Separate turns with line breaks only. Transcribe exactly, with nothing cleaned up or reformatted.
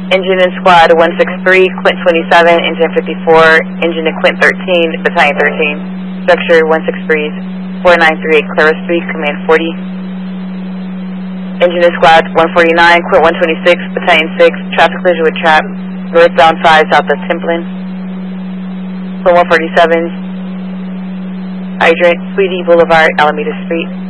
Engine and Squad one six three, Quint twenty-seven, Engine fifty-four, Engine and Quint thirteen, Battalion thirteen, Structure one six three, four nine three eight, Clara Street, Command forty. Engine and Squad one forty-nine, Quint one twenty-six, Battalion six, Traffic collision with Trap, northbound five, southwest Templin. Quint one forty-seven, Hydrant, Sweetie Boulevard, Alameda Street.